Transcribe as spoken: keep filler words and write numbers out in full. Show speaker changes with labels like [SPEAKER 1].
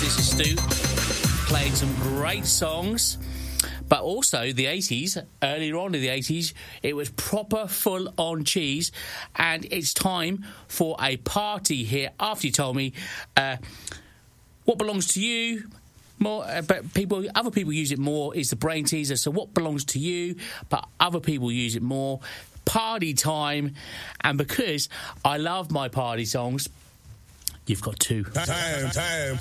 [SPEAKER 1] This is Stu playing some great songs. But also the eighties, earlier on in the eighties, it was proper full-on cheese. And it's time for a party here. After you told me uh, what belongs to you, more, uh, but people, other people use it more, is the brain teaser. So what belongs to you, but other people use it more. Party time. And because I love my party songs, you've got two.
[SPEAKER 2] Time, time.